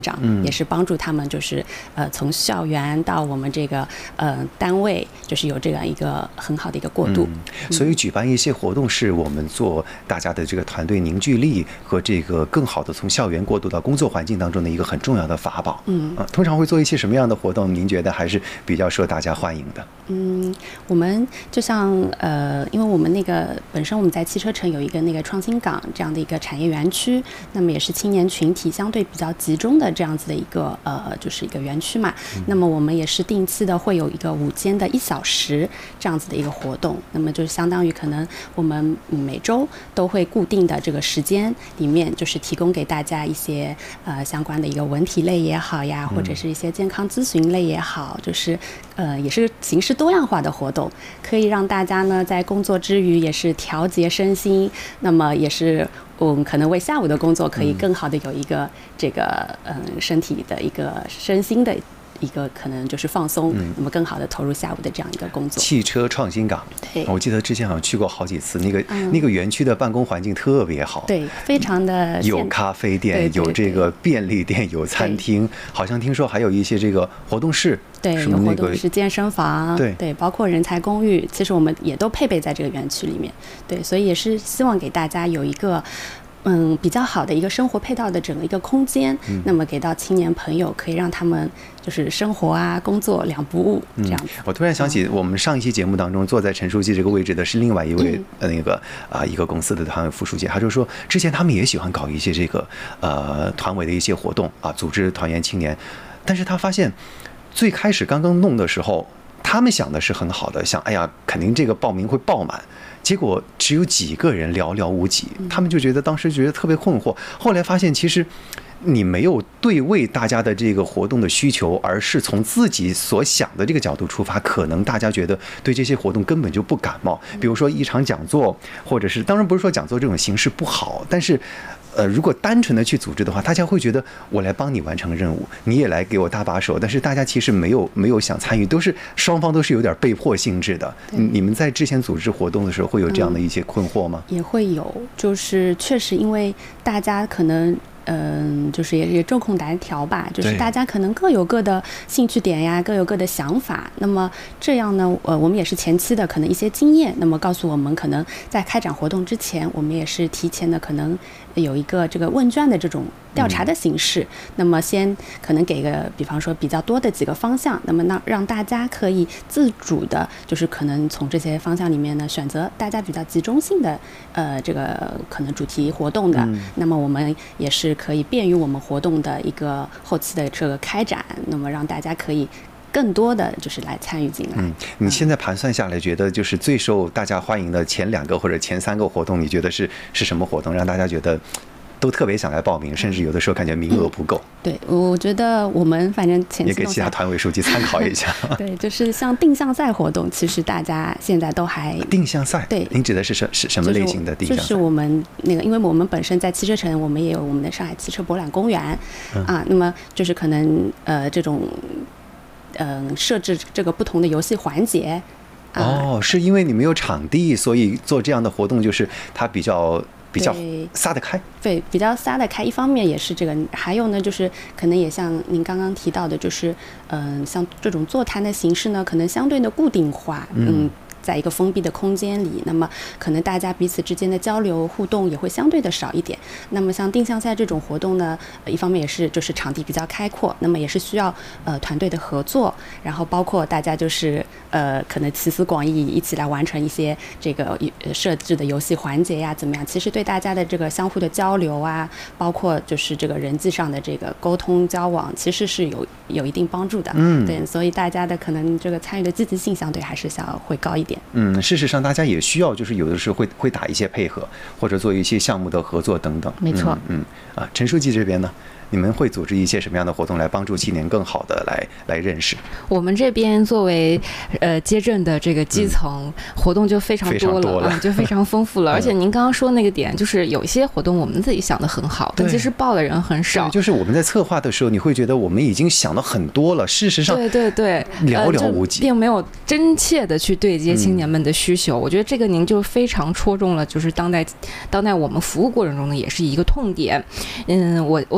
长，也是帮助他们就是从校园到我们这个单位，就是有这样一个很好的一个过渡。 所以举办一些活动是我们做大家的这个团队凝聚力和这个更好的从校园过渡到工作环境当中的一个很重要的法宝。通常会做一些什么样的活动？您觉得还是比较受大家欢迎的？ 我们就像因为我们那个本身我们在汽车城有一个那个创新港这样的一个产业园区，那么也是青年群体相对比较集中的这样子的一个就是一个园区嘛。那么我们也是定期的会有一个午间的1小时这样子的一个活动，那么就是相当于可能我们每周都会固定的这个时间里面，就是提供给大家一些相关的一个文体类也好呀，或者是一些健康咨询类也好，就是也是形式多样化的活动，可以让大家呢在工作之余也是调节身心，那么也是可能为下午的工作可以更好的有一个这个身体的一个身心的一个可能就是放松，那么更好的投入下午的这样一个工作。 汽车创新港， 对， 我记得之前好像去过好几次，那个园区的办公环境特别好， 对，非常的有咖啡店，有这个便利店，有餐厅，好像听说还有一些这个活动室， 对，有活动室、健身房，对，包括人才公寓，其实我们也都配备在这个园区里面，对，所以也是希望给大家有一个比较好的一个生活配套的整个一个空间，那么给到青年朋友，可以让他们就是生活啊、工作两不误这样子。 我突然想起，我们上一期节目当中，坐在陈书记这个位置的是另外一位一个公司的团委副书记，他就说，之前他们也喜欢搞一些这个团委的一些活动啊，组织团员青年，但是他发现最开始刚刚弄的时候，他们想的是很好的，想哎呀，肯定这个报名会爆满。结果只有几个人，寥寥无几，他们就当时觉得特别困惑。后来发现，其实你没有对位大家的这个活动的需求，而是从自己所想的这个角度出发，可能大家觉得对这些活动根本就不感冒。比如说一场讲座，或者是当然不是说讲座这种形式不好，但是如果单纯的去组织的话，大家会觉得我来帮你完成任务，你也来给我搭把手，但是大家其实没有想参与，双方都是有点被迫性质的。你们在之前组织活动的时候会有这样的一些困惑吗？ 也会有，就是确实因为大家可能就是也众口难调吧，就是大家可能各有各的兴趣点呀，各有各的想法。那么这样呢，我们也是前期的可能一些经验，那么告诉我们，可能在开展活动之前，我们也是提前的可能有一个这个问卷的这种调查的形式。那么先可能给个比方说比较多的几个方向，那么让大家可以自主的，就是可能从这些方向里面呢选择大家比较集中性的这个可能主题活动的。那么我们也是可以便于我们活动的一个后期的这个开展，那么让大家可以更多的就是来参与进来。 你现在盘算下来，觉得就是最受大家欢迎的前2个或者前3个活动，你觉得是什么活动让大家觉得都特别想来报名，甚至有的时候感觉名额不够？ 对，我觉得我们反正前期也给其他团委书记参考一下。 对，就是像定向赛活动，其实大家现在都还定向赛。 对， 您指的是什么类型的定向赛？ 就是我们那个，因为我们本身在汽车城，我们也有我们的上海汽车博览公园啊，那么就是可能这种设置这个不同的游戏环节。 是因为你没有场地，所以做这样的活动就是它比较撒得开。 对，比较撒得开。一方面也是这个，还有呢，就是可能也像您刚刚提到的，就是像这种座谈的形式呢，可能相对的固定化。在一个封闭的空间里，那么可能大家彼此之间的交流互动也会相对的少一点。那么像定向赛这种活动呢，一方面也是就是场地比较开阔，那么也是需要团队的合作，然后包括大家就是可能集思广益一起来完成一些这个设置的游戏环节呀怎么样，其实对大家的这个相互的交流啊，包括就是这个人际上的这个沟通交往，其实是有一定帮助的。对，所以大家的可能这个参与的积极性相对还是会高一点。 事实上大家也需要就是有的时候会打一些配合，或者做一些项目的合作等等。 没错。 陈书记这边呢，你们会组织一些什么样的活动来帮助青年更好的来认识？ 我们这边作为街镇的这个基层，活动就非常多了，就非常丰富了。而且您刚刚说那个点，就是有一些活动我们自己想的很好，但其实报的人很少。 就是我们在策划的时候，你会觉得我们已经想到很多了，事实上对寥寥无几， 并没有真切的去对接青年们的需求。我觉得这个您就非常戳中了，就是当代我们服务过程中呢，也是一个痛点。我现在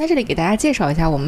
这里给大家介绍一下我们